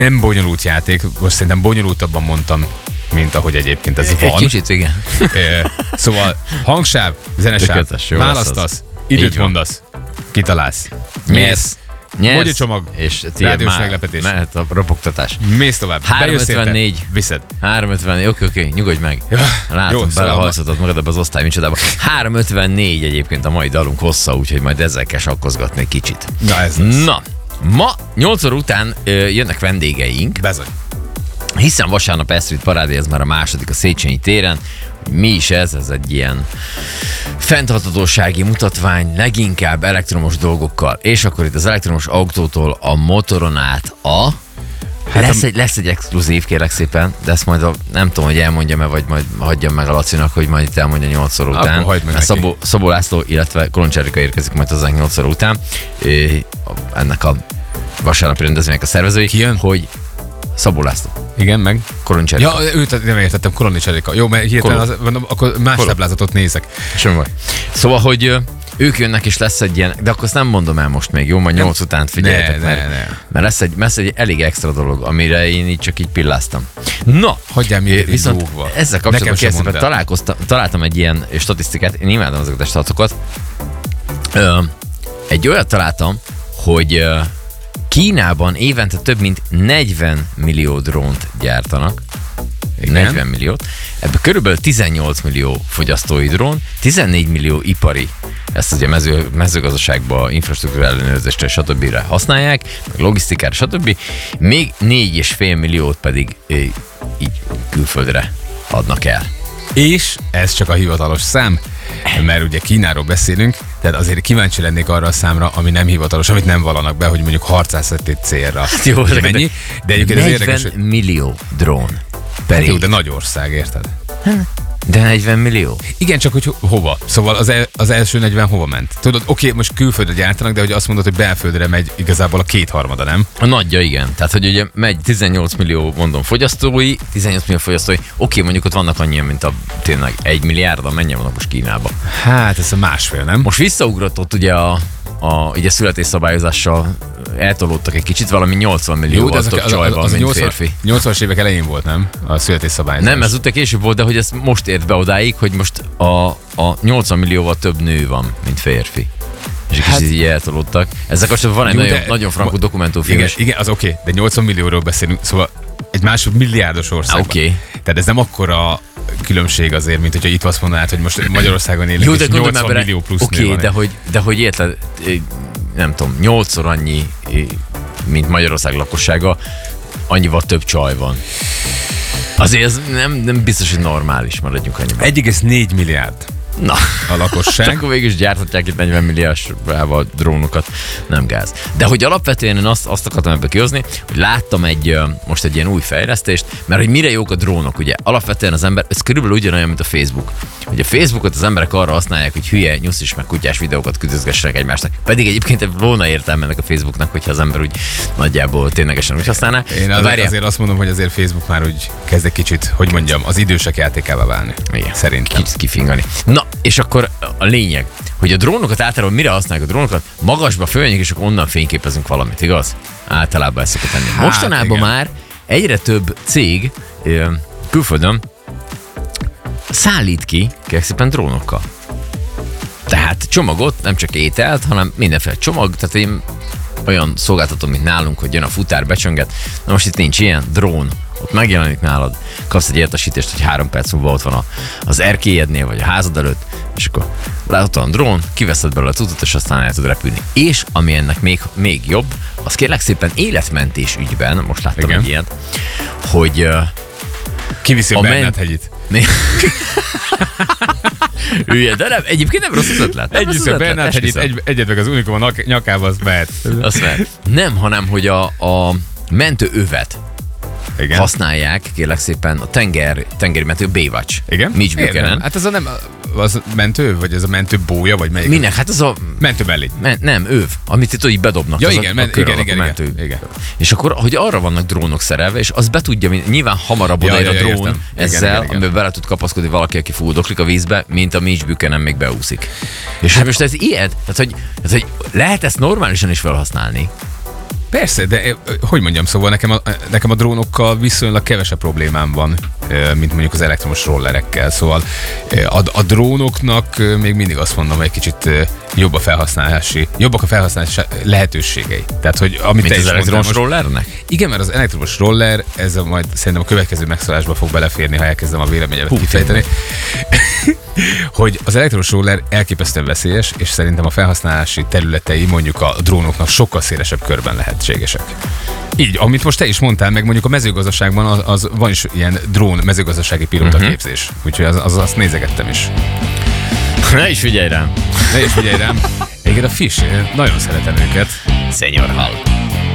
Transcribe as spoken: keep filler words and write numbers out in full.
nem bonyolult játék, most szerintem bonyolultabban mondtam, mint ahogy egyébként ez van. Egy kicsit, igen. Szóval hangsáv, zenesáv, Tökéletes, jó választasz, időt mondasz, kitalálsz, mész, Mogyi csomag, és rádiós meglepetés. Mehet a ropogtatás. Mész tovább. háromszázötvennégy. Viszed. háromszázötvennégy, oké, oké, nyugodj meg. Látom, belehajszoltad magad ebbe az osztály micsodába. háromszázötvennégy egyébként a mai dalunk hossza, úgyhogy majd ezzel kell sakkozgatni kicsit. Na ez lesz. Na, ma nyolc óra után ö, jönnek vendégeink. Bezony. Hiszen vasárnap Esztrit Parádé, ez már a második a Széchenyi téren. Mi is ez? Ez egy ilyen fenntarthatósági mutatvány, leginkább elektromos dolgokkal. És akkor itt az elektromos autótól a motoron át a... Hát lesz, a... egy, lesz egy exkluzív, kérlek szépen, de ezt majd a, nem tudom, hogy elmondjam-e, vagy majd hagyjam meg a Lacinak, hogy majd itt elmondja nyolc óra után. Szabó, Szabó László, illetve Koloncs Erika érkezik majd hozzánk nyolc óra után. É, ennek a vasárnapi rendezvények a szervezői. Ki jön? Hogy Szabó László. Igen, meg? Koloncs Erika. Ja, őt nem értettem, Koloncs Erika. Jó, mert hirtelen az, akkor más Kolon. Táblázatot nézek. Semmi baj. Szóval, hogy ők jönnek, és lesz egy ilyen, de akkor azt nem mondom el most még, jó? Majd nyolc után figyeljetek, ne, mert, ne, ne. mert lesz, egy, lesz egy elég extra dolog, amire én így csak így pilláztam. Na, hagyjál még viszont dúgva. Ezzel kapcsolatban találkoztam, találtam egy ilyen statisztikát, én imádom azokat a statokat. Egy olyat találtam, hogy Kínában évente több mint negyven millió drónt gyártanak. Igen. negyven milliót. Ebből körülbelül tizennyolc millió fogyasztói drón, tizennégy millió ipari. Ezt ugye mező, mezőgazdaságban, infrastruktúra ellenőrzésre, stb. Használják, meg logisztikára, stb. Még négy és fél milliót pedig így külföldre adnak el. És ez csak a hivatalos szám, mert ugye Kínáról beszélünk, tehát azért kíváncsi lennék arra a számra, ami nem hivatalos, amit nem vallanak be, hogy mondjuk harcászati célra. Hát jó, de mennyi? De egyébként ez érdekes, negyven millió drón per hát jó, de nagy ország, érted? De negyven millió? Igen, csak hogy hova? Szóval az, el, az első negyven hova ment? Tudod, oké, okay, most külföldre gyártanak, de hogy azt mondod, hogy belföldre megy igazából a kétharmada, nem? A nagyja, igen. Tehát, hogy ugye megy tizennyolc millió, mondom, fogyasztói, tizennyolc millió fogyasztói, oké, okay, mondjuk ott vannak annyian, mint a tényleg egy milliárd, mennyien vannak most Kínába. Hát ez a másfél, nem? Most visszaugrott ott ugye a, a ugye születésszabályozással eltolódtak egy kicsit, valami nyolcvan millióval több csajval, mint nyolcvan, férfi. nyolcvanas évek elején volt, nem? A születésszabályozás. Nem, ez utána később volt, de hogy ez most ért be odáig, hogy most a, a nyolcvan millióval több nő van, mint férfi. És egy hát, kicsit így eltolódtak. Ezzel kapcsolatban van egy jó, nagyon, nagyon frankú dokumentumfilm. Igen, igen, az oké, okay, de nyolcvan millióról beszélünk, szóval egy másod milliárdos országban. Oké. Okay. Tehát ez nem akkora különbség azért, mint hogyha itt azt mondanád, hogy most Magyarországon élünk, jó, és nyolcvan millió plusz okay, nő van. De hogy, de hogy érted, nem tudom, nyolcszor annyi, mint Magyarország lakossága, annyival több csaj van. Azért ez nem, nem biztos, hogy normális, maradjunk annyiban. egy egész négy milliárd. Na, a lakosság. Akkor végül is gyárthatják itt negyven milliárdával drónokat, nem gáz. De hogy alapvetően én azt, azt akartam ebből kihozni, hogy láttam egy, most egy ilyen új fejlesztést, mert hogy mire jók a drónok, ugye? Alapvetően az ember, ez körülbelül ugyanolyan, mint a Facebook. Ugye a Facebookot az emberek arra használják, hogy hülye, nyuszis meg kutyás videókat küldözgessenek egymásnak. Pedig egyébként volna értelme ennek a Facebooknak, hogyha az ember úgy nagyjából ténylegesen úgy használná. Én azért, azért azt mondom, hogy azért Facebook már úgy kezd egy kicsit, hogy mondjam, az idősek játékává válni. Igen. Szerintem. Kicsit kifingani. Na, és akkor a lényeg, hogy a drónokat általában mire használják a drónokat? Magasba fölmenjünk, és akkor onnan fényképezünk valamit, igaz? Általában ezt szokott tenni. Hát, mostanában igen. Már egyre több cég külföldön szállít ki, kérlek szépen, drónokkal. Tehát csomagot, nem csak ételt, hanem mindenféle csomag, tehát én olyan szolgáltatom, mint nálunk, hogy jön a futár, becsönget. Na most itt nincs ilyen, drón. Ott megjelenik nálad, kapsz egy értesítést, hogy három perc múlva ott van a, az erkélyednél, vagy a házad előtt, és akkor látod a drón, kiveszed belőle a cuccot, és aztán el tud repülni. És ami ennek még, még jobb, az kérlek szépen életmentés ügyben, most láttam igen. Egy ilyet, hogy uh, kiviszi a Bernát-hegyit. Hülye, de nem, egyébként nem rossz az ötlet. Együtt a Bernát-hegyit, egy, egyet meg az Unikum a nyakába, azt mehet. Azt mehet. Nem, hanem hogy a, a mentőövet igen. Használják, kérlek szépen, a tenger, tengeri mentő Baywatch. Igen? Mitch Buchanan. Hát ez a nem, az mentő, vagy ez a mentő bója, vagy melyik? Minek? Hát az a... Mentő mellé. Men, nem, öv, amit itt így bedobnak. Ja, az igen, a, men, a igen, igen, mentő. igen, igen. És akkor, hogy arra vannak drónok szerelve, és az be tudja, nyilván hamarabb odaér ja, a drón ja, ezzel, igen, igen, igen. Amiben bele tud kapaszkodni valaki, aki fúdoklik a vízbe, mint a Mitch Buchanan még beúszik. És hát most ez ilyen, tehát hogy, tehát, hogy lehet ezt normálisan is felhasználni. Persze, de eh, hogy mondjam, szóval nekem a, nekem a drónokkal viszonylag kevesebb problémám van, eh, mint mondjuk az elektromos rollerekkel. Szóval eh, a, a drónoknak eh, még mindig azt mondom, hogy egy kicsit eh, jobb a felhasználási, jobbak a felhasználási lehetőségei. Tehát, hogy amit Mint te az is elektromos mondtál most- rollernek? Igen, mert az elektromos roller, ez a majd szerintem a következő megszólásba fog beleférni, ha elkezdem a véleményemet kifejteni. Hogy az elektromos roller elképesztően veszélyes, és szerintem a felhasználási területei mondjuk a drónoknak sokkal szélesebb körben lehetségesek. Így, amit most te is mondtál, meg mondjuk a mezőgazdaságban az, az van is ilyen drón mezőgazdasági pilótaképzés. Uh-huh. Úgyhogy az, az, azt nézegettem is. Ne is figyelj rám. Ne is figyelj rám. Igen, a Fish, én nagyon szeretem őket. Szenyor Hal.